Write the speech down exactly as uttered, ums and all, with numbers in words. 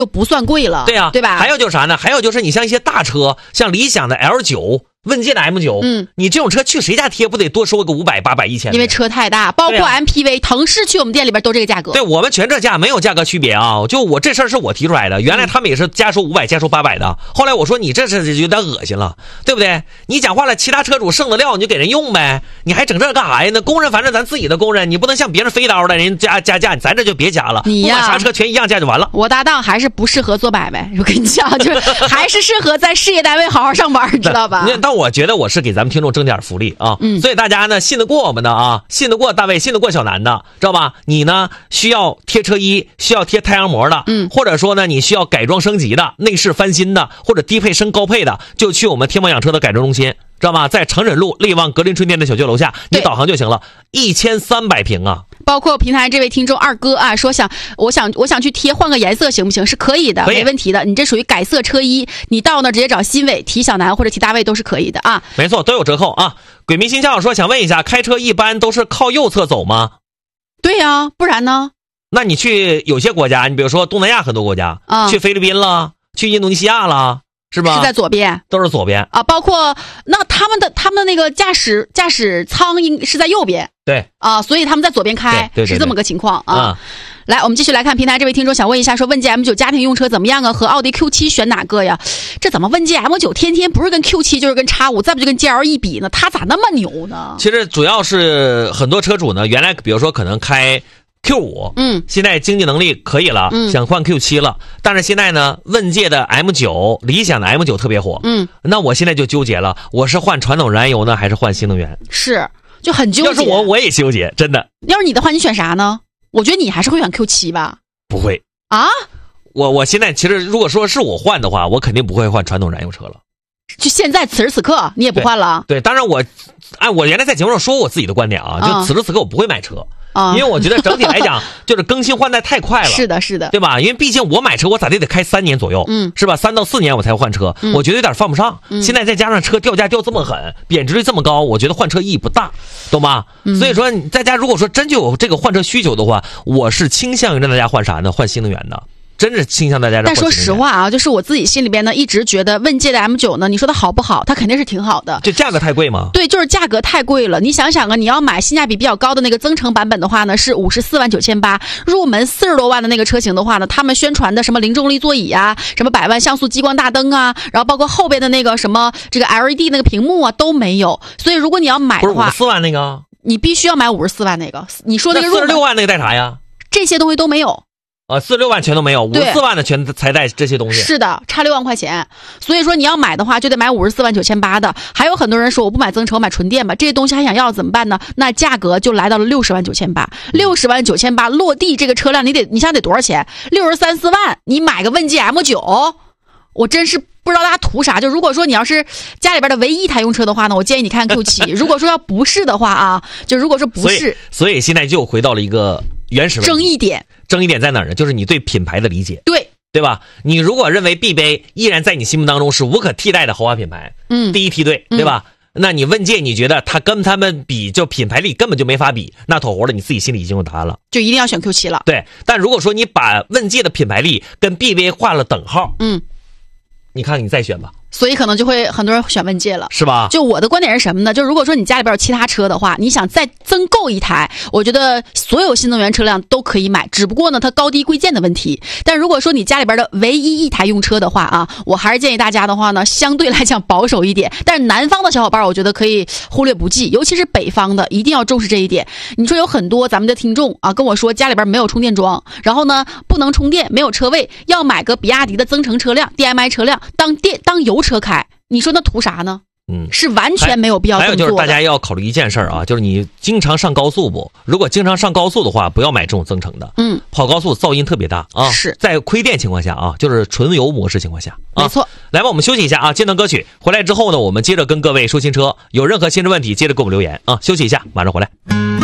就不算贵了。 对呀、啊， 对吧？ 还有就是啥呢？还有就是你像一些大车，像理想的 L 九。问界的 M 九， 嗯， 你这种车去谁家贴不得多收个五百、八百、一千？ 因为车太大，包括 M P V，、啊、腾势去我们店里边都这个价格。 对，我们全这价没有价格区别啊！就我这事儿是我提出来的，原来他们也是加收五百、加收八百的。后来我说你这是有点恶心了，对不对？你讲话了，其他车主剩的料你就给人用呗，你还整这干啥呀？那工人反正咱自己的工人，你不能像别人飞刀的，人加加价，咱这就别加了。 你呀， 不管啥车全一样价就完了。 我搭档还是不适合做买卖，我跟你讲，就是还是适合在事业单位好好上班，知道吧？ 但我觉得我是给。给咱们听众争点福利啊，嗯，所以大家呢信得过我们的啊，信得过大卫，信得过小南的，知道吧？你呢需要贴车衣，需要贴太阳膜的，嗯，或者说呢你需要改装升级的，内饰翻新的，或者低配升高配的，就去我们天猫养车的改装中心，知道吧？在成忍路力旺格林春天的小区楼下，你导航就行了，一千三百平啊。 包括平台这位听众二哥啊，说想我想我想去贴换个颜色行不行？是可以的，没问题的。你这属于改色车衣，你到那直接找新伟提小南或者提大卫都是可以的啊。 没错，都有折扣啊。鬼迷心窍说想问一下，开车一般都是靠右侧走吗？ 对呀、啊，不然呢？ 那你去有些国家，你比如说东南亚很多国家，啊，去菲律宾了，去印度尼西亚了。是吧？ 是在左边， 都是左边啊。包括那他们的他们的那个驾驶驾驶舱应是在右边， 对啊，所以他们在左边开， 对对对对是这么个情况啊。 啊来，我们继续来看平台这位听众想问一下，说问界 M 九 家庭用车怎么样啊？和奥迪 Q 七 选哪个呀？这怎么问界 M 九 天天不是跟 Q 七 就是跟 X 五，再不就跟 G L E 比呢？它咋那么牛呢？ 其实主要是很多车主呢，原来比如说可能开。Q 五， 嗯， 现在经济能力可以了，嗯，想换 Q 七 了，但是现在呢，问界的 M 九，理想的 M 九特别火， 嗯， 那我现在就纠结了，我是换传统燃油呢，还是换新能源？ 是，就很纠结。 要是我，我也纠结，真的。 要是你的话，你选啥呢？我觉得你还是会选 Q 七 吧。 不会啊， 我我现在其实如果说是我换的话，我肯定不会换传统燃油车了。 就现在此时此刻你也不换了？ 对，对当然我按我原来在节目上说我自己的观点啊， 嗯、 就此时此刻我不会买车。 啊， 因为我觉得整体来讲，就是更新换代太快了。 是的，是的， 对吧？因为毕竟我买车，我咋地得开三年左右， 嗯， 是吧？三到四年我才换车，嗯、我觉得有点犯不上。嗯、现在再加上车掉价掉这么狠，贬值率这么高，我觉得换车意义不大，懂吗？嗯、所以说，大家如果说真就有这个换车需求的话，我是倾向于让大家换啥呢？换新能源的。真是倾向大家。 但说实话啊，就是我自己心里边呢，一直觉得问界的 M 九 呢，你说它好不好？它肯定是挺好的。 这价格太贵吗？ 对，就是价格太贵了。你想想啊，你要买性价比比较高的那个增程版本的话呢，是五十四万九千八，入门四十多万的那个车型的话呢，他们宣传的什么零重力座椅啊，什么百万像素激光大灯啊，然后包括后边的那个什么这个 L E D 那个屏幕啊都没有。所以如果你要买的话， 不是五十四万那个， 你必须要买五十四万那个。你说那个四十六万那个带啥呀？ 这些东西都没有。 啊，四十六万全都没有，五十四万的全才带这些东西。 是的，差六万块钱。所以说你要买的话，就得买五十四万九千八的。还有很多人说我不买增程，我买纯电吧，这些东西还想要怎么办呢？那价格就来到了六十万九千八，六十万九千八落地这个车辆，你得你想得多少钱？六十三四万，你买个问界 M 九，我真是不知道大家图啥。就如果说你要是家里边的唯一一台用车的话呢，我建议你看 Q 七。如果说要不是的话啊，就如果说不是， 所以所以现在就回到了一个原始问题争议点。 争议点在哪儿呢？就是你对品牌的理解， 对对吧？你如果认为 B 杯依然在你心目当中是无可替代的豪华品牌， 嗯， 第一梯队，对吧？嗯、那你问界，你觉得它跟他们比，就品牌力根本就没法比，那妥活了，你自己心里已经有答案了， 就一定要选 Q 七 了。 对，但如果说你把问界的品牌力跟 B 杯画了等号， 嗯， 你看你再选吧。 所以可能就会很多人选问界了， 是吧？ 就我的观点是什么呢？就如果说你家里边有其他车的话，你想再增购一台，我觉得所有新能源车辆都可以买，只不过呢它高低贵贱的问题。但如果说你家里边的唯一一台用车的话啊，我还是建议大家的话呢，相对来讲保守一点。但是南方的小伙伴我觉得可以忽略不计，尤其是北方的一定要重视这一点。你说有很多咱们的听众啊跟我说家里边没有充电桩，然后呢不能充电，没有车位，要买个比亚迪的增程车辆 D M I 车辆当电当油车开，你说那图啥呢？ 嗯， 是完全没有必要这么做的。 还有就是大家要考虑一件事儿啊，就是你经常上高速不？如果经常上高速的话，不要买这种增程的。 嗯， 跑高速噪音特别大啊。 是在亏电情况下啊，就是纯油模式情况下。啊、 没错。 来吧，我们休息一下啊，接段歌曲回来之后呢，我们接着跟各位说新车，有任何新车问题接着给我们留言啊。休息一下，马上回来。